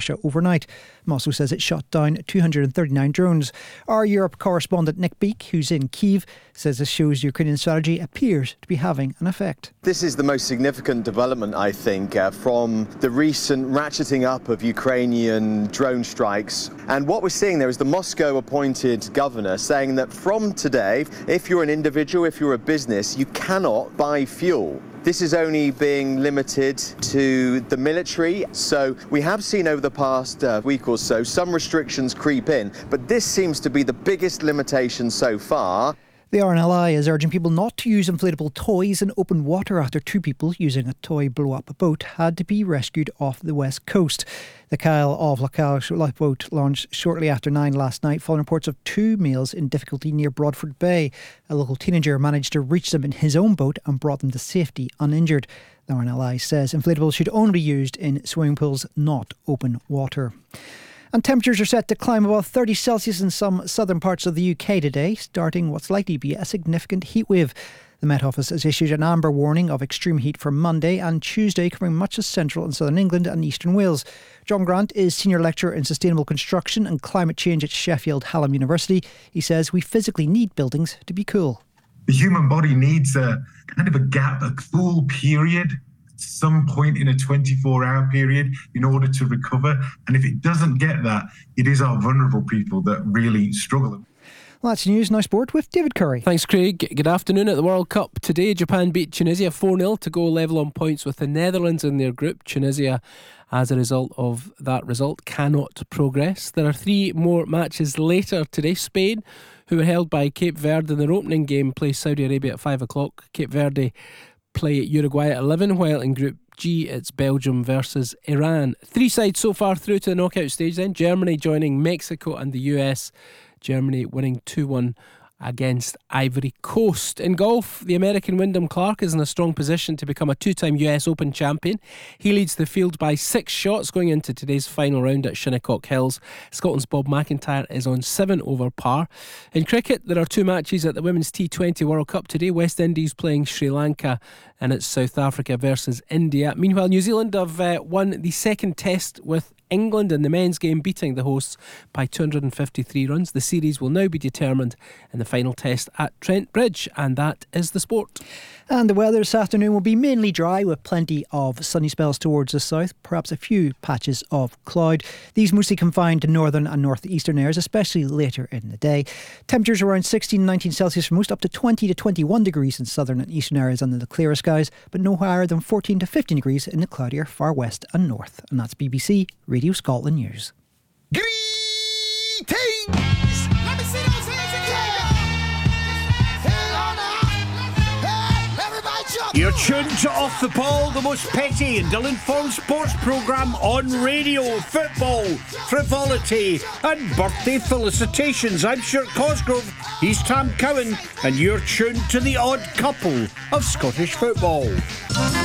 Russia overnight. Moscow says it shot down 239 drones. Our Europe correspondent Nick Beak, who's in Kyiv, says this shows the Ukrainian strategy appears to be having an effect. This is the most significant development, I think, from the recent ratcheting up of Ukrainian drone strikes. And what we're seeing there is the Moscow-appointed governor saying that from today, if you're an individual, if you're a business, you cannot buy fuel. This is only being limited to the military. So we have seen over the past week or so some restrictions creep in, but this seems to be the biggest limitation so far. The RNLI is urging people not to use inflatable toys in open water after 2 people using a toy blow-up boat had to be rescued off the west coast. The Kyle of Lacale lifeboat launched shortly after 9 last night following reports of 2 males in difficulty near Broadford Bay. A local teenager managed to reach them in his own boat and brought them to safety uninjured. The RNLI says inflatables should only be used in swimming pools, not open water. And temperatures are set to climb above 30 Celsius in some southern parts of the UK today, starting what's likely to be a significant heatwave. The Met Office has issued an amber warning of extreme heat for Monday and Tuesday, covering much of central and southern England and eastern Wales. John Grant is Senior Lecturer in Sustainable Construction and Climate Change at Sheffield Hallam University. He says we physically need buildings to be cool. The human body needs a kind of a gap, a cool period, some point in a 24-hour period in order to recover. And if it doesn't get that, it is our vulnerable people that really struggle. Well, that's news. Now sport with David Curry. Thanks, Craig. Good afternoon. At the World Cup today, Japan beat Tunisia 4-0 to go level on points with the Netherlands in their group. Tunisia, as a result of that result, cannot progress. There are 3 more matches later today. Spain, who were held by Cape Verde in their opening game, play Saudi Arabia at 5 o'clock. Cape Verde play Uruguay at 11, while in Group G it's Belgium versus Iran. 3 sides so far through to the knockout stage then. Germany joining Mexico and the US. Germany winning 2-1 against Ivory Coast. In golf, the American Wyndham Clark is in a strong position to become a 2-time US Open champion. He leads the field by 6 shots going into today's final round at Shinnecock Hills. Scotland's Bob McIntyre is on 7 over par. In cricket, there are 2 matches at the Women's T20 World Cup today. West Indies playing Sri Lanka and it's South Africa versus India. Meanwhile, New Zealand have won the second test with England in the men's game, beating the hosts by 253 runs. The series will now be determined in the final test at Trent Bridge, and that is the sport. And the weather this afternoon will be mainly dry with plenty of sunny spells towards the south, perhaps a few patches of cloud. These mostly confined to northern and northeastern areas, especially later in the day. Temperatures around 16 and 19 Celsius for most, up to 20 to 21 degrees in southern and eastern areas under the clearer skies, but no higher than 14 to 15 degrees in the cloudier far west and north. And that's BBC Radio Scotland News. Greetings! Let me see those hands together! Hang on now! Everybody jump! You're tuned to Off the Ball, the most petty and ill-informed sports programme on radio. Football, frivolity and birthday felicitations. I'm Stuart Cosgrove, he's Tam Cowan, and you're tuned to the odd couple of Scottish football.